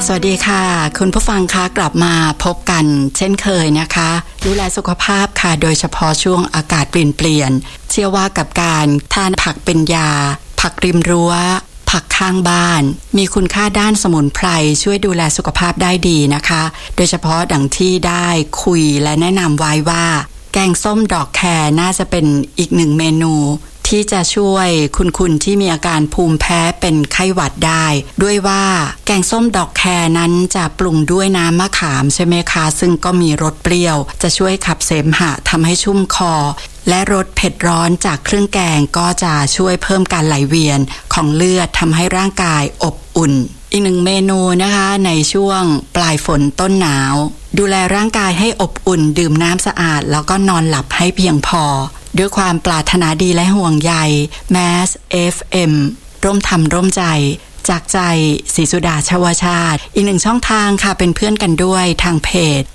สวัสดีค่ะคุณผู้ฟังคะกลับมาพบกันเช่นเคยนะคะดูแลสุขภาพค่ะโดยเฉพาะช่วงอากาศเปลี่ยนเชื่อว่ากับการทานผักเป็นยาผักริมรั้วผักข้างบ้านมีคุณค่าด้านสมุนไพรช่วยดูแลสุขภาพได้ดีนะคะโดยเฉพาะดังที่ได้คุยและแนะนำไว้ว่าแกงส้มดอกแครน่าจะเป็นอีกหนึ่งเมนูที่จะช่วยคุณที่มีอาการภูมิแพ้เป็นไข้หวัดได้ด้วยว่าแกงส้มดอกแครนั้นจะปรุงด้วยน้ำมะขามใช่ไหมคะซึ่งก็มีรสเปรี้ยวจะช่วยขับเสมหะทำให้ชุ่มคอและรสเผ็ดร้อนจากเครื่องแกงก็จะช่วยเพิ่มการไหลเวียนของเลือดทำให้ร่างกายอบอุ่นอีกหนึ่งเมนูนะคะในช่วงปลายฝนต้นหนาวดูแลร่างกายให้อบอุ่นดื่มน้ำสะอาดแล้วก็นอนหลับให้เพียงพอด้วยความปรารถนาดีและห่วงใย Mass FM ร่วมทำร่วมใจจากใจศรีสุดาชวชาติอีกหนึ่งช่องทางค่ะเป็นเพื่อนกันด้วยทางเพจ